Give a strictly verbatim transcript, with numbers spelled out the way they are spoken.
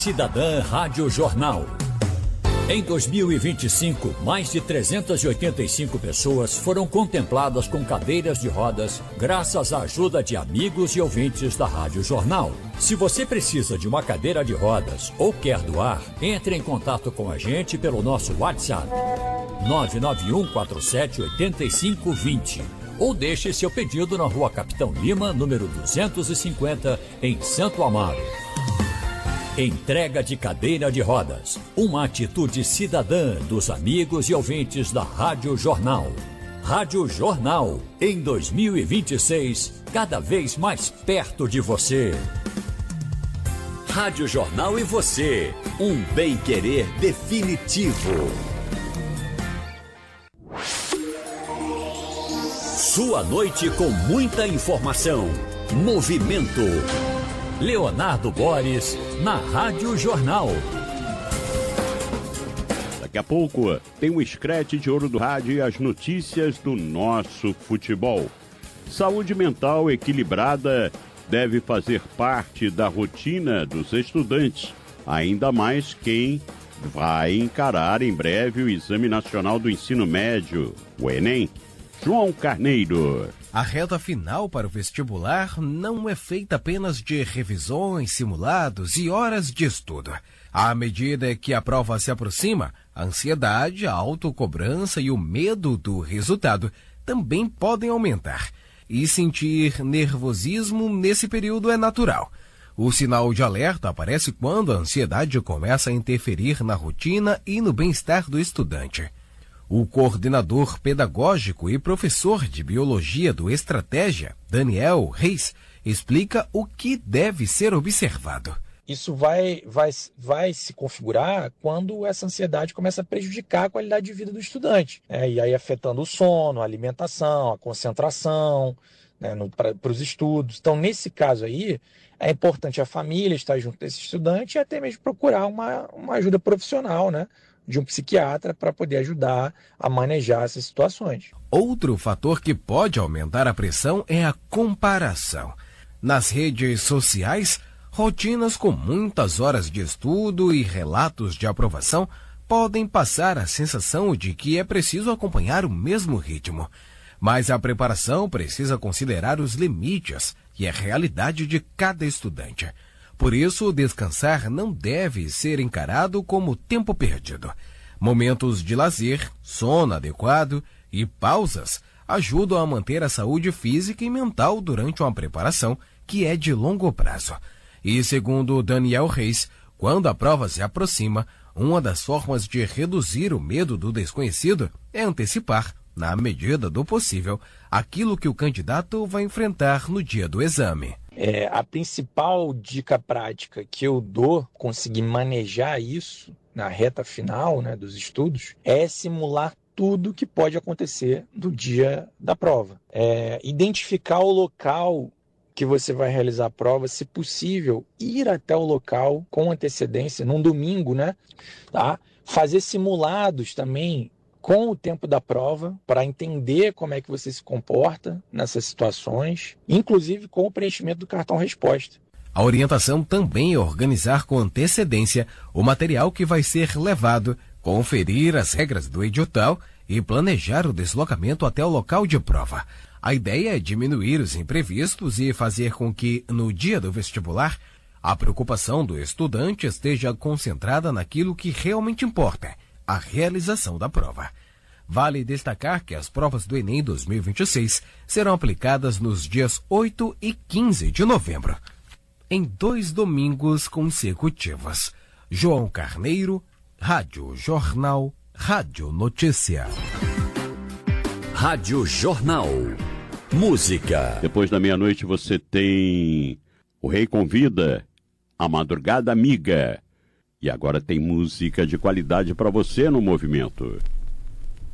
Cidadã Rádio Jornal. Em dois mil e vinte e cinco, mais de trezentas e oitenta e cinco pessoas foram contempladas com cadeiras de rodas graças à ajuda de amigos e ouvintes da Rádio Jornal. Se você precisa de uma cadeira de rodas ou quer doar, entre em contato com a gente pelo nosso WhatsApp nove nove um quatro sete oito cinco dois zero ou deixe seu pedido na Rua Capitão Lima, número duzentos e cinquenta, em Santo Amaro. Entrega de cadeira de rodas, uma atitude cidadã dos amigos e ouvintes da Rádio Jornal. Rádio Jornal, em dois mil e vinte e seis, cada vez mais perto de você. Rádio Jornal e você, um bem-querer definitivo. Sua noite com muita informação, movimento. Leonardo Boris, na Rádio Jornal. Daqui a pouco tem o Scratch de Ouro do Rádio e as notícias do nosso futebol. Saúde mental equilibrada deve fazer parte da rotina dos estudantes, ainda mais quem vai encarar em breve o Exame Nacional do Ensino Médio, o Enem. João Carneiro. A reta final para o vestibular não é feita apenas de revisões, simulados e horas de estudo. À medida que a prova se aproxima, a ansiedade, a autocobrança e o medo do resultado também podem aumentar. E sentir nervosismo nesse período é natural. O sinal de alerta aparece quando a ansiedade começa a interferir na rotina e no bem-estar do estudante. O coordenador pedagógico e professor de biologia do Estratégia, Daniel Reis, explica o que deve ser observado. Isso vai, vai, vai se configurar quando essa ansiedade começa a prejudicar a qualidade de vida do estudante, né? E aí afetando o sono, a alimentação, a concentração, né, para os estudos. Então, nesse caso aí, é importante a família estar junto desse estudante e até mesmo procurar uma, uma ajuda profissional, né, de um psiquiatra para poder ajudar a manejar essas situações. Outro fator que pode aumentar a pressão é a comparação. Nas redes sociais, rotinas com muitas horas de estudo e relatos de aprovação podem passar a sensação de que é preciso acompanhar o mesmo ritmo. Mas a preparação precisa considerar os limites e a realidade de cada estudante. Por isso, descansar não deve ser encarado como tempo perdido. Momentos de lazer, sono adequado e pausas ajudam a manter a saúde física e mental durante uma preparação que é de longo prazo. E segundo Daniel Reis, quando a prova se aproxima, uma das formas de reduzir o medo do desconhecido é antecipar, na medida do possível, aquilo que o candidato vai enfrentar no dia do exame. É, a principal dica prática que eu dou, conseguir manejar isso na reta final, né, dos estudos, é simular tudo que pode acontecer no dia da prova. É, identificar o local que você vai realizar a prova, se possível, ir até o local com antecedência, num domingo, né, tá? Fazer simulados também com o tempo da prova, para entender como é que você se comporta nessas situações, inclusive com o preenchimento do cartão resposta. A orientação também é organizar com antecedência o material que vai ser levado, conferir as regras do edital e planejar o deslocamento até o local de prova. A ideia é diminuir os imprevistos e fazer com que, no dia do vestibular, a preocupação do estudante esteja concentrada naquilo que realmente importa, a realização da prova. Vale destacar que as provas do Enem dois mil e vinte e seis serão aplicadas nos dias oito e quinze de novembro, em dois domingos consecutivos. João Carneiro, Rádio Jornal, Rádio Notícia. Rádio Jornal. Música. Depois da meia-noite você tem O Rei Convida, A Madrugada Amiga. E agora tem música de qualidade para você no movimento.